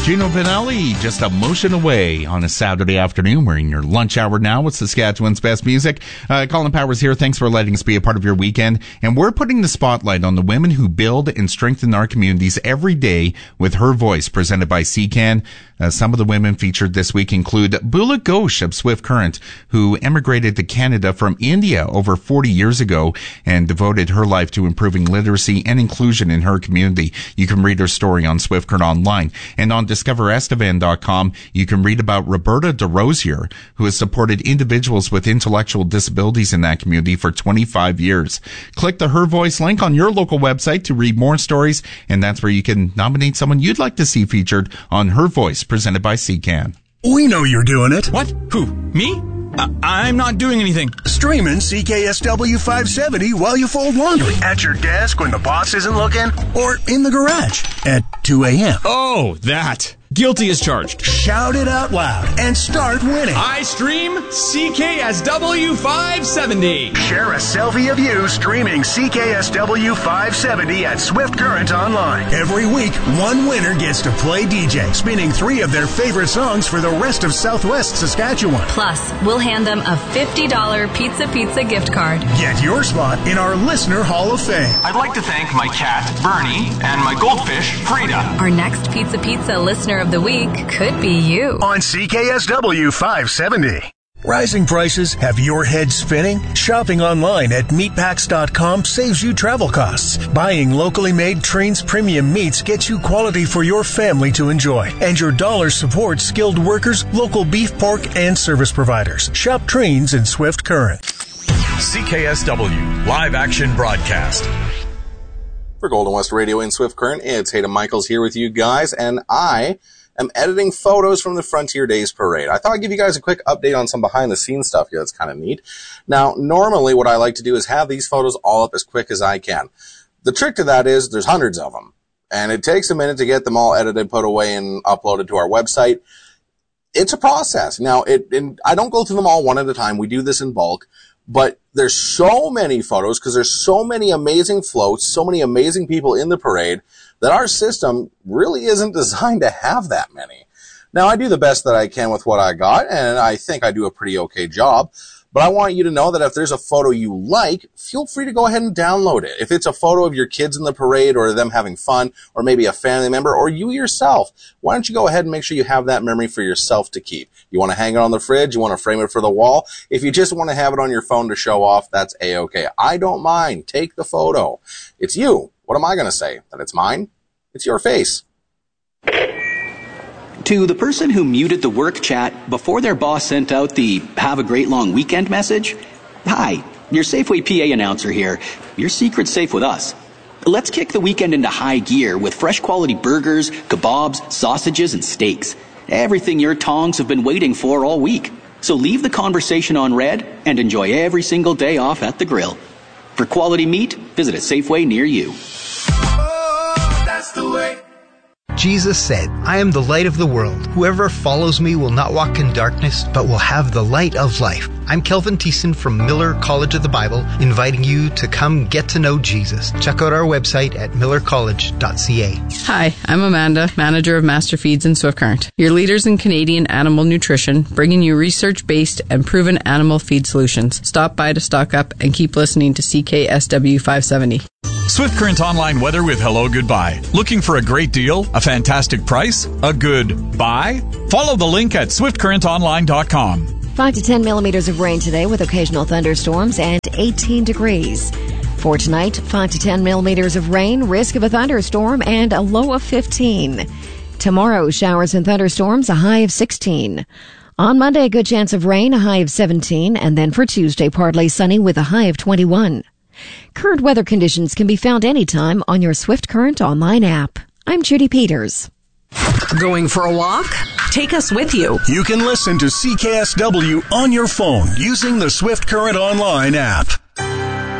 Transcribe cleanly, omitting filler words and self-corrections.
Gino Vanelli, just a motion away on a Saturday afternoon. We're in your lunch hour now with Saskatchewan's best music. Colin Powers here. Thanks for letting us be a part of your weekend. And we're putting the spotlight on the women who build and strengthen our communities every day with Her Voice, presented by CCAN. Some of the women featured this week include Bula Ghosh of Swift Current, who emigrated to Canada from India over 40 years ago and devoted her life to improving literacy and inclusion in her community. You can read her story on Swift Current online. And on discoverestevan.com, you can read about Roberta DeRosier, who has supported individuals with intellectual disabilities in that community for 25 years. Click the Her Voice link on your local website to read more stories, and that's where you can nominate someone you'd like to see featured on Her Voice, presented by CCAN. We know you're doing it. What? Who? Me? I'm not doing anything. Streaming CKSW 570 while you fold laundry. At your desk when the boss isn't looking. Or in the garage at 2 a.m. Oh, that. Guilty as charged. Shout it out loud and start winning. I stream CKSW 570. Share a selfie of you streaming CKSW 570 at Swift Current Online. Every week, one winner gets to play DJ, spinning 3 of their favorite songs for the rest of Southwest Saskatchewan. Plus, we'll hand them a $50 Pizza gift card. Get your spot in our Listener Hall of Fame. I'd like to thank my cat, Bernie, and my goldfish, Frida. Our next Pizza listener of the week could be you. On CKSW 570. Rising prices have your head spinning? Shopping online at meatpacks.com saves you travel costs. Buying locally made Treens premium meats gets you quality for your family to enjoy. And your dollars support skilled workers, local beef, pork, and service providers. Shop Treens in Swift Current. CKSW Live Action Broadcast. For Golden West Radio in Swift Current, it's Hayden Michaels here with you guys, and I am editing photos from the Frontier Days Parade. I thought I'd give you guys a quick update on some behind-the-scenes stuff here that's kind of neat. Now, normally what I like to do is have these photos all up as quick as I can. The trick to that is there's hundreds of them, and it takes a minute to get them all edited, put away, and uploaded to our website. It's a process. Now, I don't go through them all one at a time. We do this in bulk. But there's so many photos because there's so many amazing floats, so many amazing people in the parade that our system really isn't designed to have that many. Now, I do the best that I can with what I got, and I think I do a pretty okay job. But I want you to know that if there's a photo you like, feel free to go ahead and download it. If it's a photo of your kids in the parade or them having fun or maybe a family member or you yourself, why don't you go ahead and make sure you have that memory for yourself to keep? You want to hang it on the fridge? You want to frame it for the wall? If you just want to have it on your phone to show off, that's A-okay. I don't mind. Take the photo. It's you. What am I going to say? That it's mine? It's your face. To the person who muted the work chat before their boss sent out the "Have a great long weekend" message, hi, your Safeway PA announcer here. Your secret's safe with us. Let's kick the weekend into high gear with fresh quality burgers, kebabs, sausages, and steaks. Everything your tongs have been waiting for all week. So leave the conversation on red and enjoy every single day off at the grill. For quality meat, visit a Safeway near you. Oh, that's the way. Jesus said, "I am the light of the world. Whoever follows me will not walk in darkness, but will have the light of life." I'm Kelvin Thiessen from Miller College of the Bible, inviting you to come get to know Jesus. Check out our website at millercollege.ca. Hi, I'm Amanda, manager of Master Feeds in Swift Current. Your leaders in Canadian animal nutrition, bringing you research-based and proven animal feed solutions. Stop by to stock up and keep listening to CKSW 570. Swift Current Online weather with Hello Goodbye. Looking for a great deal? A fantastic price? A good buy? Follow the link at swiftcurrentonline.com. 5 to 10 millimeters of rain today with occasional thunderstorms and 18 degrees. For tonight, 5 to 10 millimeters of rain, risk of a thunderstorm, and a low of 15. Tomorrow, showers and thunderstorms, a high of 16. On Monday, a good chance of rain, a high of 17. And then for Tuesday, partly sunny with a high of 21. Current weather conditions can be found anytime on your Swift Current online app. I'm Judy Peters. Going for a walk? Take us with you. You can listen to CKSW on your phone using the Swift Current online app.